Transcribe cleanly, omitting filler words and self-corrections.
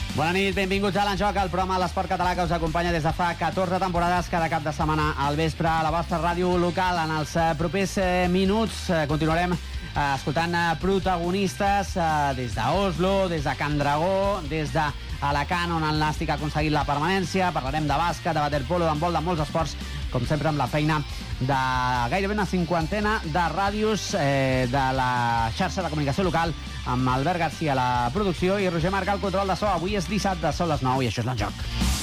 Bona nit, benvinguts a l'Enjoc, el programa de l'esport català que us acompanya des de fa 14 temporades cada cap de setmana al vespre a la vostra ràdio local. En els propers minuts continuarem escoltant protagonistes des d'Oslo, des de Can Dragó, des d'Alacant, on el Nàstic ha aconseguit la permanència. Parlarem de bàsquet, de waterpolo, d'handbol, de molts esports, com sempre amb la feina de gairebé una cinquantena de ràdios de la xarxa de comunicació local, amb Albert Garcia a la producció i Roger Marc al control de so. Avui és dissabte, són les 9 i això és l'Enjoc.